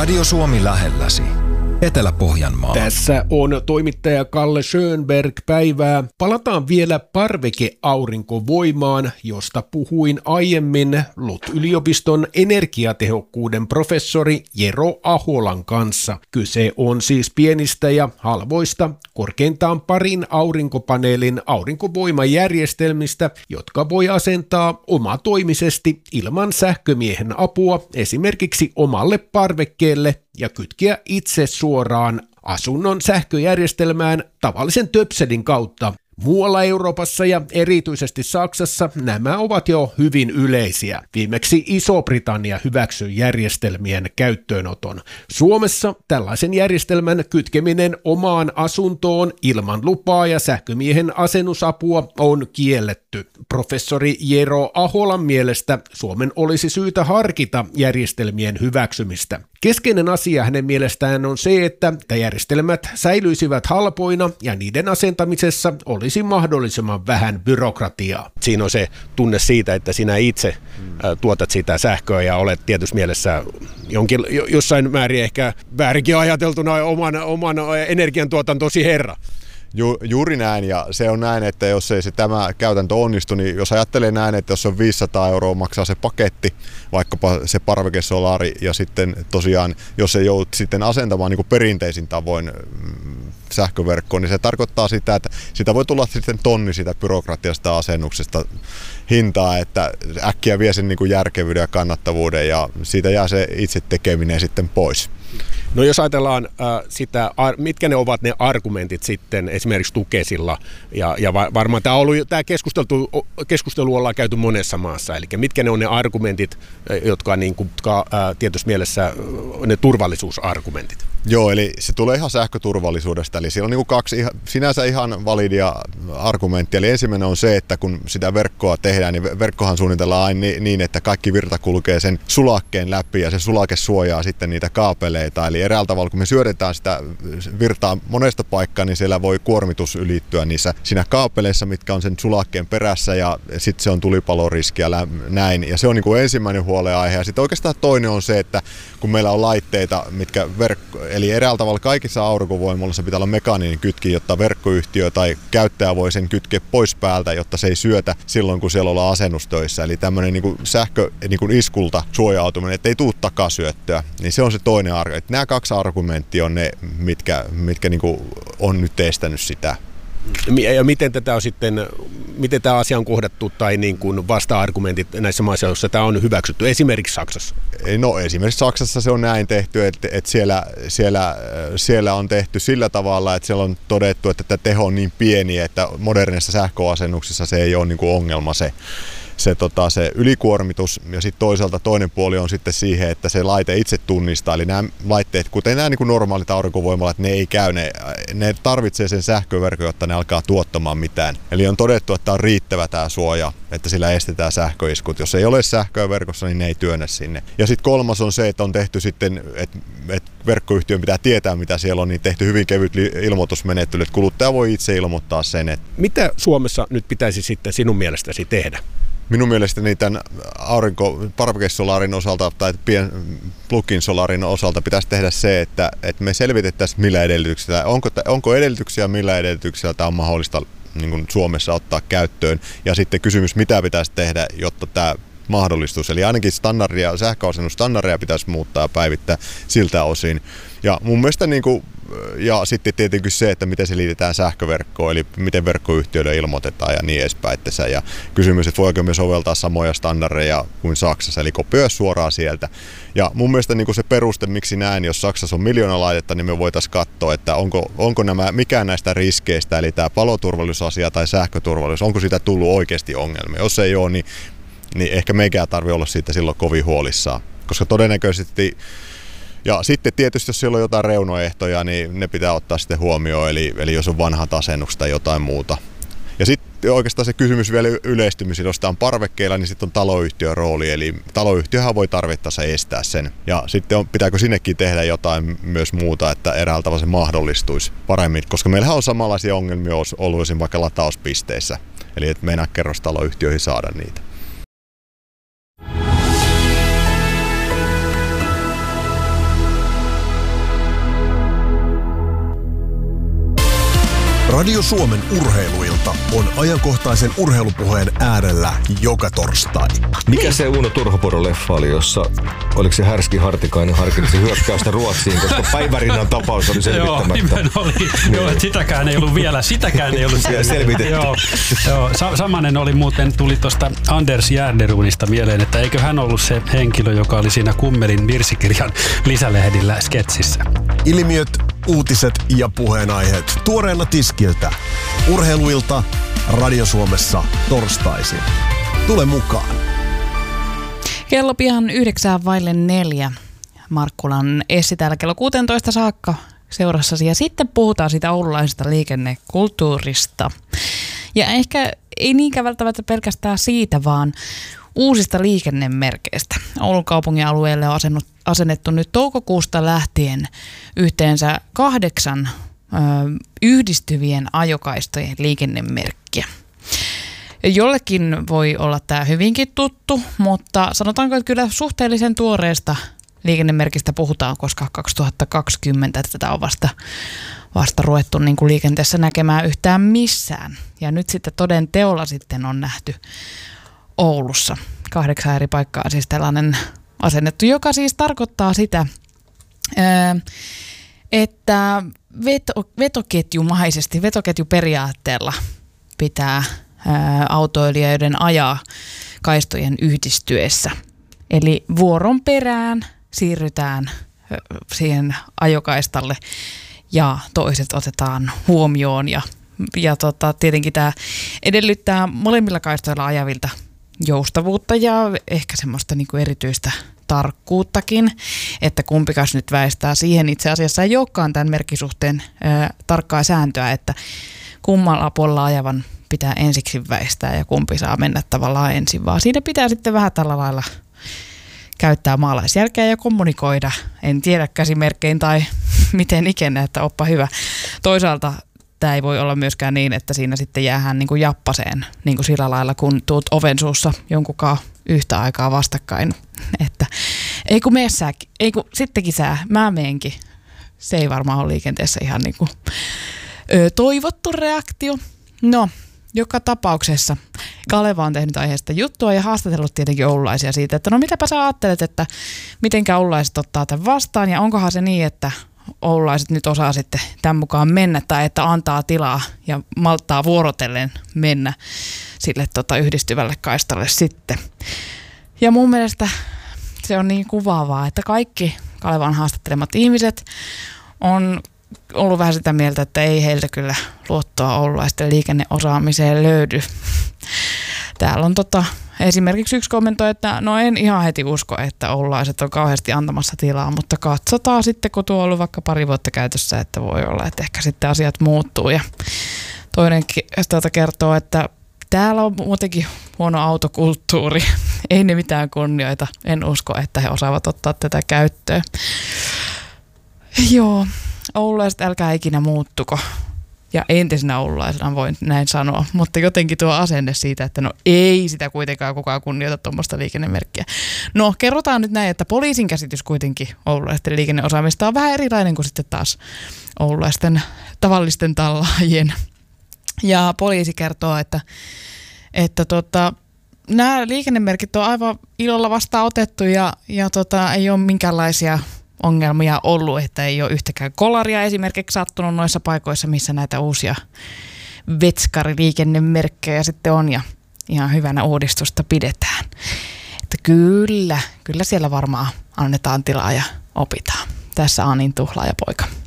Radio Suomi lähelläsi. Etelä-Pohjanmaa. Tässä on toimittaja Kalle Schönberg päivää. Palataan vielä parvekeaurinkovoimaan, josta puhuin aiemmin LUT-yliopiston energiatehokkuuden professori Jero Aholan kanssa. Kyse on siis pienistä ja halvoista, korkeintaan parin aurinkopaneelin aurinkovoimajärjestelmistä, jotka voi asentaa omatoimisesti ilman sähkömiehen apua esimerkiksi omalle parvekkeelle ja kytkeä itse suoraan asunnon sähköjärjestelmään tavallisen töpselin kautta. Muualla Euroopassa ja erityisesti Saksassa nämä ovat jo hyvin yleisiä. Viimeksi Iso-Britannia hyväksyi järjestelmien käyttöönoton. Suomessa tällaisen järjestelmän kytkeminen omaan asuntoon ilman lupaa ja sähkömiehen asennusapua on kielletty. Professori Jero Aholan mielestä Suomen olisi syytä harkita järjestelmien hyväksymistä. Keskeinen asia hänen mielestään on se, että järjestelmät säilyisivät halpoina ja niiden asentamisessa olisi mahdollisimman vähän byrokratiaa. Siinä on se tunne siitä, että sinä itse tuotat sitä sähköä ja olet tietysti mielessä jossain määrin ehkä väärinkin ajateltuna oman energiantuotantosi herra. Juuri näin, ja se on näin, että jos ei tämä käytäntö onnistu, niin jos ajattelee näin, että jos on 500 € maksaa se paketti, vaikkapa se parvekesolaari, ja sitten tosiaan, jos ei joudut sitten asentamaan niin kuin perinteisin tavoin sähköverkkoon, niin se tarkoittaa sitä, että sitä voi tulla sitten tonni sitä byrokratiasta asennuksesta hintaa, että äkkiä vie sen niin kuin järkevyyden ja kannattavuuden, ja siitä jää se itse tekeminen sitten pois. No jos ajatellaan sitä, mitkä ne ovat ne argumentit sitten esimerkiksi Tukesilla, ja varmaan tämä keskustelu ollaan käyty monessa maassa, eli mitkä ne on ne argumentit, jotka tietysti mielessä ne turvallisuusargumentit? Joo, eli se tulee ihan sähköturvallisuudesta, eli siellä on niin kaksi sinänsä ihan validia argumenttia. Eli ensimmäinen on se, että kun sitä verkkoa tehdään, niin verkkohan suunnitellaan aina niin, että kaikki virta kulkee sen sulakkeen läpi ja se sulake suojaa sitten niitä kaapeleita. Eli eräällä tavalla, kun me syötetään sitä virtaa monesta paikkaa, niin siellä voi kuormitus ylittyä siinä kaapeleissa, mitkä on sen sulakkeen perässä, ja sitten se on tulipaloriski ja näin. Ja se on niin kuin ensimmäinen huolenaihe. Ja sitten oikeastaan toinen on se, että kun meillä on laitteita, mitkä eli eräällä tavalla kaikissa aurinkovoimaloissa pitää olla mekaaninen kytki, jotta verkkoyhtiö tai käyttäjä voi sen kytkeä pois päältä, jotta se ei syötä silloin, kun siellä ollaan asennustöissä. Eli tämmöinen niin kuin sähkö niin kuin iskulta suojautuminen, ettei tule takasyöttöä. Niin se on se toinen argumentti. Nämä kaksi argumenttia on ne, mitkä niin kuin on nyt estänyt sitä. Ja miten tämä asia on kohdattu tai niin kuin vasta-argumentit näissä maissa, joissa tämä on hyväksytty, esimerkiksi Saksassa? No esimerkiksi Saksassa se on näin tehty, että siellä on tehty sillä tavalla, että siellä on todettu, että tämä teho on niin pieni, että modernissa sähköasennuksessa se ei ole niin kuin ongelma se ylikuormitus, ja sitten toisaalta toinen puoli on sitten siihen, että se laite itse tunnistaa, eli nämä laitteet, kuten nämä niin kuin normaalit aurinkovoimalat, ne ei käy, ne tarvitsee sen sähköverkon, jotta ne alkaa tuottamaan mitään. Eli on todettu, että on riittävä tämä suoja, että sillä estetään sähköiskut. Jos ei ole sähköä verkossa, niin ne ei työnnä sinne. Ja sitten kolmas on se, että on tehty sitten, että verkkoyhtiön pitää tietää, mitä siellä on, niin tehty hyvin kevyt ilmoitusmenettely, että kuluttaja voi itse ilmoittaa sen. Mitä Suomessa nyt pitäisi sitten sinun mielestäsi tehdä? Minun mielestäni tämän parvekesolarin osalta tai plug-in solarin osalta pitäisi tehdä se, että me selvitettäisiin millä edellytyksillä, onko edellytyksiä, millä edellytyksillä tämä on mahdollista niin kuin Suomessa ottaa käyttöön, ja sitten kysymys, mitä pitäisi tehdä, jotta tämä mahdollistus. Eli ainakin sähköasennusstandardeja pitäisi muuttaa ja päivittää siltä osin. Ja mun mielestä ja sitten tietenkin se, että miten se liitetään sähköverkkoon, eli miten verkkoyhtiöille ilmoitetaan ja niin edespäin. Ja kysymys, että voiko me soveltaa samoja standardeja kuin Saksassa, eli kopioida suoraan sieltä. Ja mun mielestä se peruste, miksi näin, jos Saksassa on 1 miljoona laitetta, niin me voitaisiin katsoa, että onko mikään näistä riskeistä, eli tämä paloturvallisuusasia tai sähköturvallisuus, onko siitä tullut oikeasti ongelmia. Jos ei ole, niin ehkä meikään tarvitse olla siitä silloin kovin huolissaan, koska todennäköisesti. Ja sitten tietysti, jos siellä on jotain reunaehtoja, niin ne pitää ottaa sitten huomioon, eli jos on vanhat asennukset tai jotain muuta. Ja sitten oikeastaan se kysymys vielä yleistymisiin, jos tämä on parvekkeilla, niin sitten on taloyhtiön rooli, eli taloyhtiöhän voi tarvittaessa estää sen. Ja sitten pitääkö sinnekin tehdä jotain myös muuta, että eräällä tavalla se mahdollistuisi paremmin, koska meillähän on samanlaisia ongelmia ollut esimerkiksi vaikka latauspisteissä, eli että meinaa kerrostaloyhtiöihin saada niitä. Radio Suomen urheiluilta on ajankohtaisen urheilupuheen äärellä joka torstai. Mikä se Uno Turhopuro-leffa oli, jossa oliko se Härski Hartikainen harkitsi hyökkäystä Ruotsiin, koska Päivärinnan tapaus oli selvittämättä. Joo, että sitäkään ei ollut selvitetty. Joo, samanen oli muuten, tuli tuosta Anders Järderunista mieleen, että eikö hän ollut se henkilö, joka oli siinä Kummelin virsikirjan lisälehdillä sketsissä. Ilmiöt, uutiset ja puheenaiheet tuoreena tiskiltä. Urheiluilta Radio Suomessa torstaisin. Tule mukaan. Kello pian 3:09. Markkulan Essi täällä kello 16 saakka seurassasi. Ja sitten puhutaan siitä oululaisesta liikennekulttuurista. Ja ehkä ei niinkään välttämättä pelkästään siitä, vaan uusista liikennemerkeistä. Oulun kaupungin alueelle on asennettu nyt toukokuusta lähtien yhteensä 8 yhdistyvien ajokaistojen liikennemerkkiä. Jollekin voi olla tämä hyvinkin tuttu, mutta sanotaanko, että kyllä suhteellisen tuoreesta liikennemerkistä puhutaan, koska 2020 tätä on vasta ruvettu niin kuin liikenteessä näkemään yhtään missään. Ja nyt sitten toden teolla sitten on nähty Oulussa 8 eri paikkaa siis tällainen asennettu, joka siis tarkoittaa sitä, että vetoketjumaisesti, vetoketjuperiaatteella pitää autoilijoiden ajaa kaistojen yhdistyessä. Eli vuoron perään siirrytään siihen ajokaistalle ja toiset otetaan huomioon. Ja tietenkin tämä edellyttää molemmilla kaistoilla ajavilta joustavuutta ja ehkä semmoista niin kuin erityistä tarkkuuttakin, että kumpikas nyt väistää siihen. Itse asiassa ei olekaan tämän merkkisuhteen tarkkaa sääntöä, että kummalla puolella ajavan pitää ensiksi väistää ja kumpi saa mennä tavallaan ensin, vaan siinä pitää sitten vähän tällä lailla käyttää maalaisjärkeä ja kommunikoida. En tiedä käsimerkkein tai miten ikinä, että oppa hyvä. Toisaalta tämä ei voi olla myöskään niin, että siinä sitten jäähän niin kuin jappaseen niin kuin sillä lailla, kun tuut oven suussa jonkunkaan yhtä aikaa vastakkain. Että ei kun mene sä, ei kun sittenkin sä, mä meenkin. Se ei varmaan ole liikenteessä ihan niin kuin toivottu reaktio. No, joka tapauksessa Kaleva on tehnyt aiheesta juttua ja haastatellut tietenkin oululaisia siitä, että no mitäpä sä ajattelet, että mitenkä oululaiset ottaa tämän vastaan ja onkohan se niin, että oululaiset nyt osaa sitten tämän mukaan mennä tai että antaa tilaa ja malttaa vuorotellen mennä sille yhdistyvälle kaistalle sitten. Ja mun mielestä se on niin kuvaavaa, että kaikki Kalevan haastattelemat ihmiset on ollut vähän sitä mieltä, että ei heiltä kyllä luottoa oululaisten liikenneosaamiseen löydy. Täällä on esimerkiksi yksi kommentoi, että no en ihan heti usko, että oululaiset on kauheasti antamassa tilaa, mutta katsotaan sitten, kun tuo on ollut vaikka pari vuotta käytössä, että voi olla, että ehkä sitten asiat muuttuu. Ja toinen kertoo, että täällä on muutenkin huono autokulttuuri, ei ne mitään kunnioita, en usko, että he osaavat ottaa tätä käyttöön. Joo, oululaiset älkää ikinä muuttuko. Ja entisenä oululaisena voin näin sanoa, mutta jotenkin tuo asenne siitä, että no ei sitä kuitenkaan kukaan kunnioita tuommoista liikennemerkkiä. No kerrotaan nyt näin, että poliisin käsitys kuitenkin oululaisten liikenneosaamista on vähän erilainen kuin sitten taas oululaisten tavallisten tallaajien. Ja poliisi kertoo, että nämä liikennemerkit on aivan ilolla vastaan otettu ja ei ole minkäänlaisia ongelmia ollut, että ei ole yhtäkään kolaria esimerkiksi sattunut noissa paikoissa, missä näitä uusia vetskariliikennemerkkejä sitten on ja ihan hyvänä uudistusta pidetään. Että kyllä siellä varmaan annetaan tilaa ja opitaan. Tässä Anin tuhlaajapoika.